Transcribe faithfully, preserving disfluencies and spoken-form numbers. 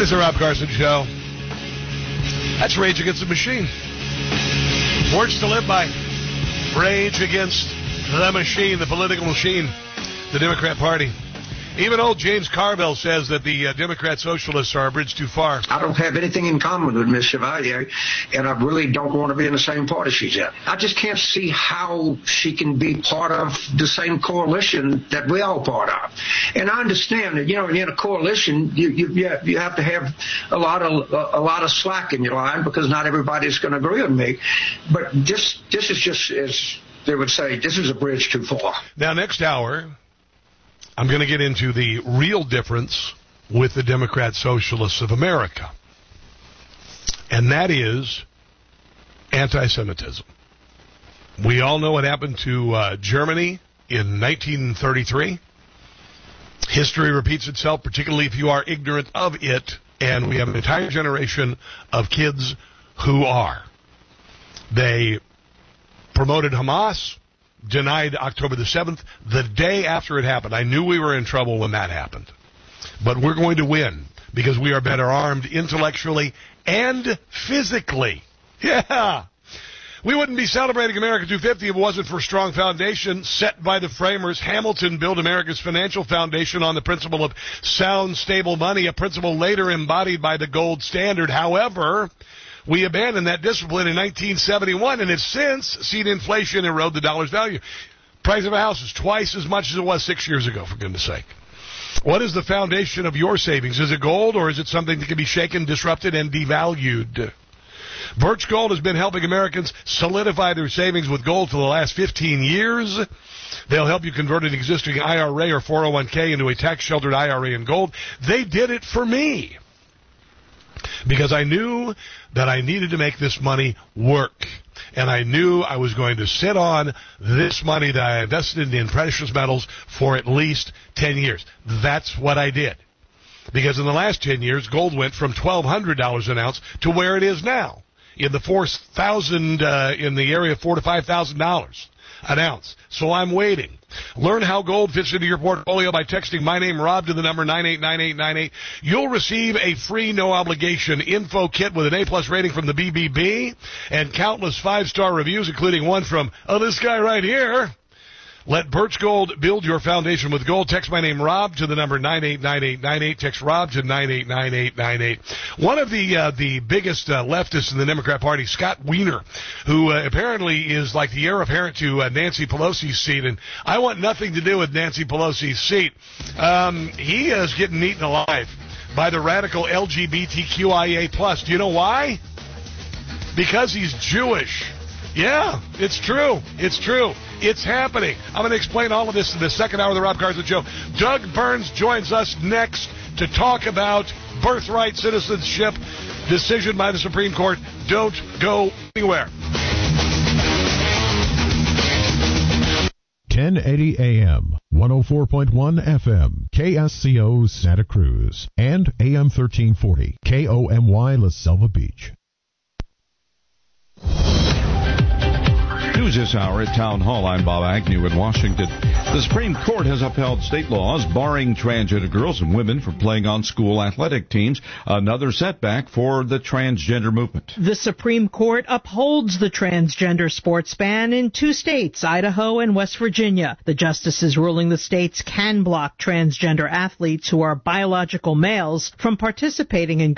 It is the Rob Carson Show. That's Rage Against the Machine. Words to live by. Rage Against the Machine, the political machine, the Democrat Party. Even old James Carville says that the uh, Democrat Socialists are a bridge too far. I don't have anything in common with Miss Chevalier, and I really don't want to be in the same party she's in. I just can't see how she can be part of the same coalition that we all part of. And I understand that, you know, in a coalition, you you you have to have a lot of a lot of slack in your line because not everybody's going to agree with me. But this this is just, as they would say, this is a bridge too far. Now, next hour, I'm going to get into the real difference with the Democrat Socialists of America, and that is anti-Semitism. We all know what happened to uh, Germany in nineteen thirty-three. History repeats itself, particularly if you are ignorant of it, and we have an entire generation of kids who are. They promoted Hamas, denied October the seventh, the day after it happened. I knew we were in trouble when that happened. But we're going to win because we are better armed intellectually and physically. Yeah. We wouldn't be celebrating America two fifty if it wasn't for a strong foundation set by the framers. Hamilton built America's financial foundation on the principle of sound, stable money, a principle later embodied by the gold standard. However, we abandoned that discipline in nineteen seventy-one, and have since seen inflation erode the dollar's value. Price of a house is twice as much as it was six years ago, for goodness sake. What is the foundation of your savings? Is it gold, or is it something that can be shaken, disrupted, and devalued? Birch Gold has been helping Americans solidify their savings with gold for the last fifteen years. They'll help you convert an existing I R A or four oh one k into a tax-sheltered I R A in gold. They did it for me because I knew that I needed to make this money work. And I knew I was going to sit on this money that I invested in precious metals for at least ten years. That's what I did. Because in the last ten years, gold went from twelve hundred dollars an ounce to where it is now, in the four thousand, uh, in the area of four to five thousand dollars an ounce. So I'm waiting. Learn how gold fits into your portfolio by texting my name, Rob, to the number nine eight nine eight nine eight. You'll receive a free, no-obligation info kit with an A-plus rating from the B B B and countless five-star reviews, including one from, oh, this guy right here. Let Birch Gold build your foundation with gold. Text my name, Rob, to the number nine eight nine eight nine eight. Text Rob to nine eight nine eight nine eight. One of the uh, the biggest uh, leftists in the Democrat Party, Scott Wiener, who uh, apparently is like the heir apparent to uh, Nancy Pelosi's seat, and I want nothing to do with Nancy Pelosi's seat. Um, he is getting eaten alive by the radical L G B T Q I A plus. Do you know why? Because he's Jewish. Yeah, it's true. It's true. It's happening. I'm going to explain all of this in the second hour of the Rob Carson Show. Doug Burns joins us next to talk about birthright citizenship, decision by the Supreme Court. Don't go anywhere. ten eighty A M, one oh four point one F M, K S C O Santa Cruz, and A M thirteen forty, K O M Y La Selva Beach. News this hour at Town Hall. I'm Bob Agnew in Washington. The Supreme Court has upheld state laws barring transgender girls and women from playing on school athletic teams. Another setback for the transgender movement. The Supreme Court upholds the transgender sports ban in two states, Idaho and West Virginia. The justices ruling the states can block transgender athletes who are biological males from participating in